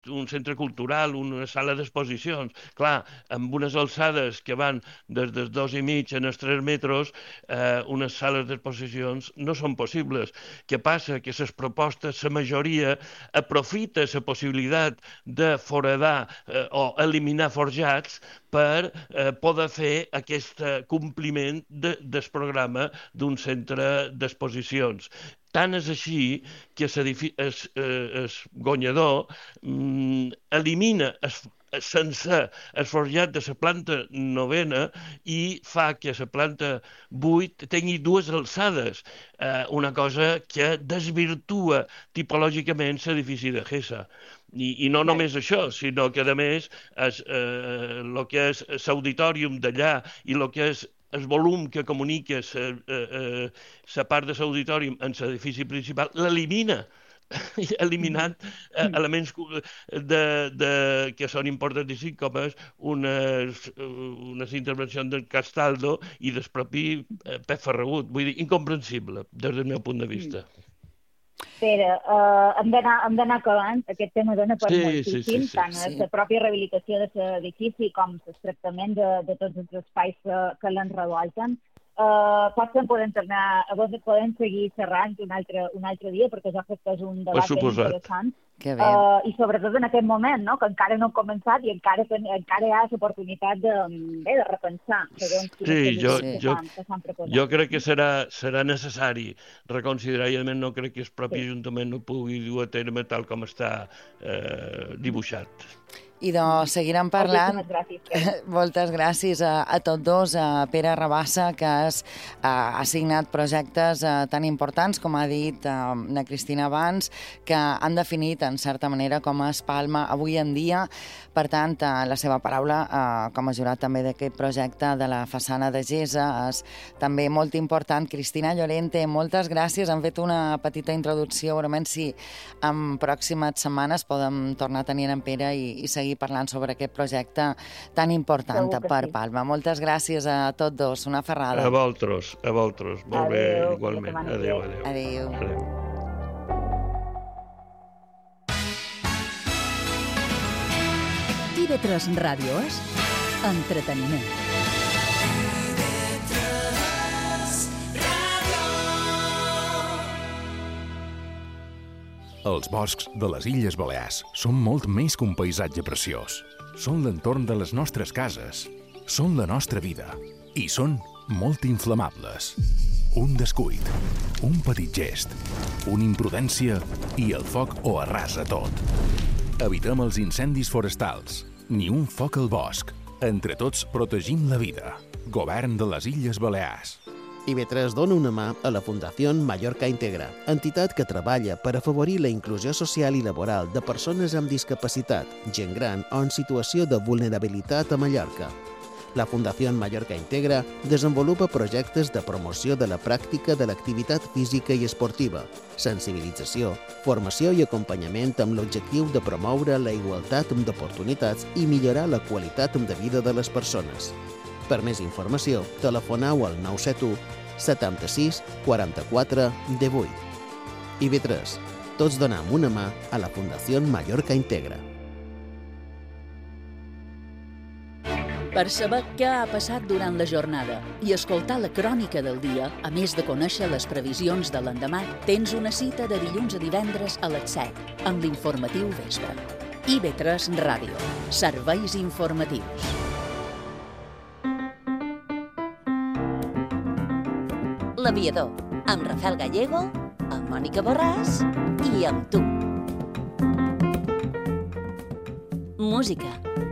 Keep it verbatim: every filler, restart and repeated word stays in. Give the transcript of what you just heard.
un centre cultural, una sala d'exposicions. Clar, amb unes alçades que van des dels dos i mig en els tres metres, eh, unes sales d'exposicions no són possibles. Què passa? Que les propostes, la majoria, aprofita la possibilitat de foradar eh, o eliminar forjats per eh, poder fer aquest compliment de, del programa d'un centre d'exposicions. Tant és així que el, el guanyador mm, elimina es, sense el forjat de la planta novena i fa que la planta vuit tingui dues alçades, eh, una cosa que desvirtua tipològicament l'edifici de Gessa. I, i no només això, sinó que, a més, el eh, que és l'auditorium d'allà i el que és el volum que comunica la eh, eh, part de l'auditorium en l'edifici principal, l'elimina, eliminant eh, elements de, de, que són importantíssims, com és unes, unes intervencions del Castaldo i del propi eh, Pep Ferragut. Vull dir, incomprensible, des del meu punt de vista. Pere, uh, hem d'anar acabant. Aquest tema dona per sí, moltíssim, sí, sí, sí, tant sí. la pròpia rehabilitació de l'edifici com el tractament de, de tots els espais que, que l'enrevolten. Uh, potser podem tornar, podem seguir xerrant un altre, un altre dia, perquè jo crec que és un debat interessant. Uh, I sobretot en aquest moment, no?, que encara no ha començat i encara, encara hi ha l'oportunitat de, bé, de repensar. Sí, jo, jo, jo crec que serà, serà necessari reconsiderar, i a més no crec que el propi sí. Ajuntament no pugui dur a terme tal com està eh, dibuixat. I doncs seguirem parlant. Gràcies, moltes gràcies a, a tots dos, a Pere Rabassa, que has, ha, ha signat projectes uh, tan importants, com ha dit uh, na Cristina abans, que han definit, en certa manera, com es Palma avui en dia. Per tant, uh, la seva paraula, uh, com a jurat també d'aquest projecte de la façana de Gessa, és també molt important. Cristina Llorente, moltes gràcies. Han fet una petita introducció. Segurament si en pròximes setmanes podem tornar a tenir en Pere i, i seguir parlant sobre aquest projecte tan important per sí. Palma. Moltes gràcies a tots dos. Una ferrada. A vosaltres, a vosaltres. Molt adeu, bé, igualment. Adéu, adéu. Adéu. adéu. I ve tres Ràdio és entreteniment. Els boscs de les Illes Balears són molt més que un paisatge preciós. Són l'entorn de les nostres cases, són la nostra vida i són molt inflamables. Un descuit, un petit gest, una imprudència i el foc ho arrasa tot. Evitem els incendis forestals, ni un foc al bosc. Entre tots protegim la vida. Govern de les Illes Balears. I ve tres dona una mà a la Fundació Mallorca Integra, entitat que treballa per afavorir la inclusió social i laboral de persones amb discapacitat, gent gran o en situació de vulnerabilitat a Mallorca. La Fundació Mallorca Integra desenvolupa projectes de promoció de la pràctica de l'activitat física i esportiva, sensibilització, formació i acompanyament amb l'objectiu de promoure la igualtat d'oportunitats i millorar la qualitat de vida de les persones. Per més informació, telefoneu al nou set u setanta-sis quaranta-quatre divuit. I ve tres. Tots donem una mà a la Fundació Mallorca Integra. Per saber què ha passat durant la jornada i escoltar la crònica del dia, a més de conèixer les previsions de l'endemà, tens una cita de dilluns a divendres a les set, amb l'informatiu vespre. I ve tres Ràdio. Serveis informatius. L'Aviador, amb Rafael Gallego, amb Mònica Borràs i amb tu. Música.